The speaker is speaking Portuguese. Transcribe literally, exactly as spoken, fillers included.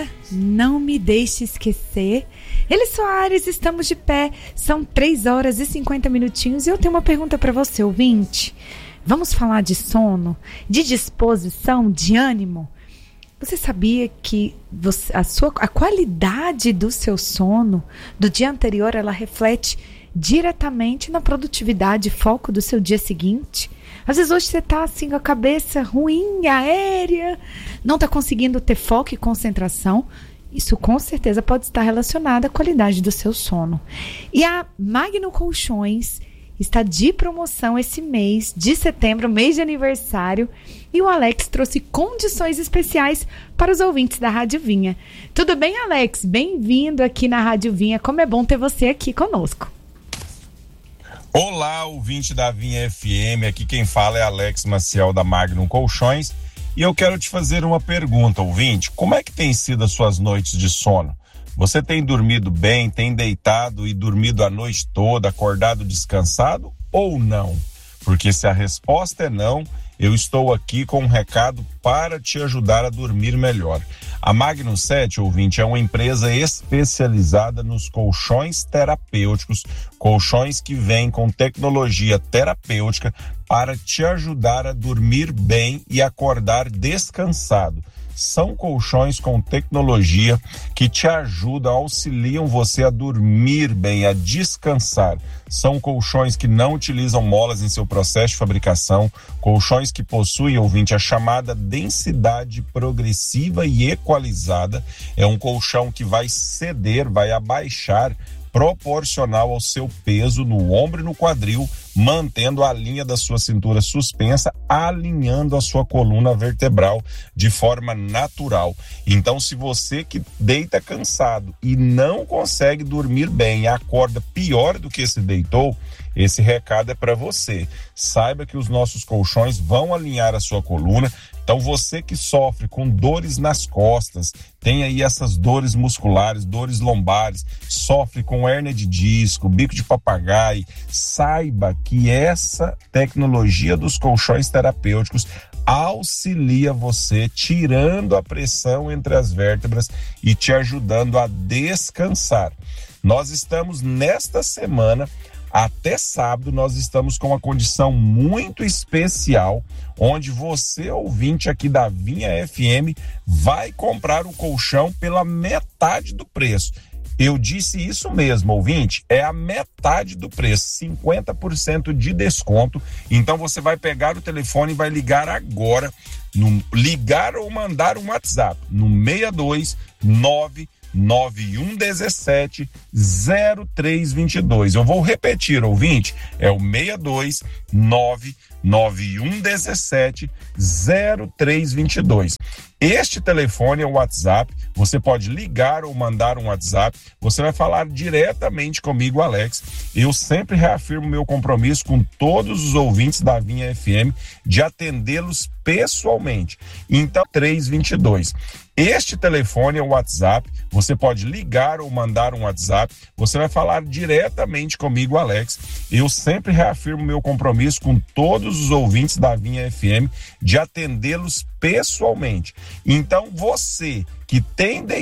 Não me deixe esquecer. Eli Soares, estamos de pé. São três horas e cinquenta minutinhos e eu tenho uma pergunta para você, ouvinte. Vamos falar de sono, de disposição, de ânimo? Você sabia que você, a, sua, a qualidade do seu sono do dia anterior, ela reflete diretamente na produtividade e foco do seu dia seguinte? Às vezes hoje você está assim com a cabeça ruim, aérea, não está conseguindo ter foco e concentração. Isso com certeza pode estar relacionado à qualidade do seu sono. E a Magno Colchões está de promoção esse mês de setembro, mês de aniversário. E o Alex trouxe condições especiais para os ouvintes da Rádio Vinha. Tudo bem, Alex? Bem-vindo aqui na Rádio Vinha. Como é bom ter você aqui conosco. Olá, ouvinte da Vinha F M, aqui quem fala é Alex Maciel da Magnum Colchões e eu quero te fazer uma pergunta, ouvinte. Como é que tem sido as suas noites de sono? Você tem dormido bem, tem deitado e dormido a noite toda, acordado descansado ou não? Porque se a resposta é não, eu estou aqui com um recado para te ajudar a dormir melhor. A Magnum sete, ouvinte, é uma empresa especializada nos colchões terapêuticos, colchões que vêm com tecnologia terapêutica para te ajudar a dormir bem e acordar descansado. São colchões com tecnologia que te ajudam, auxiliam você a dormir bem, a descansar. São colchões que não utilizam molas em seu processo de fabricação, colchões que possuem, ouvinte, a chamada densidade progressiva e equalizada. É um colchão que vai ceder, vai abaixar proporcional ao seu peso no ombro e no quadril, mantendo a linha da sua cintura suspensa, alinhando a sua coluna vertebral de forma natural. Então, se você que deita cansado e não consegue dormir bem e acorda pior do que se deitou, esse recado é para você. Saiba que os nossos colchões vão alinhar a sua coluna. Então, você que sofre com dores nas costas, tem aí essas dores musculares, dores lombares, sofre com hérnia de disco, bico de papagaio, saiba que essa tecnologia dos colchões terapêuticos auxilia você, tirando a pressão entre as vértebras e te ajudando a descansar. Nós estamos nesta semana, até sábado, nós estamos com uma condição muito especial, onde você, ouvinte aqui da Vinha F M, vai comprar o colchão pela metade do preço. Eu disse isso mesmo, ouvinte, é a metade do preço, cinquenta por cento de desconto. Então você vai pegar o telefone e vai ligar agora, no, ligar ou mandar um WhatsApp no seis dois nove nove um um sete zero três dois dois. Eu vou repetir, ouvinte, é o seis dois nove nove um um sete zero três dois dois. Este telefone é o WhatsApp, você pode ligar ou mandar um WhatsApp, você vai falar diretamente comigo, Alex. Eu sempre reafirmo meu compromisso com todos os ouvintes da Vinha F M de atendê-los pessoalmente. Então, três dois dois. Este telefone é o WhatsApp, você pode ligar ou mandar um WhatsApp, você vai falar diretamente comigo, Alex. Eu sempre reafirmo meu compromisso com todos os ouvintes da Vinha F M de atendê-los pessoalmente. Então, você que tem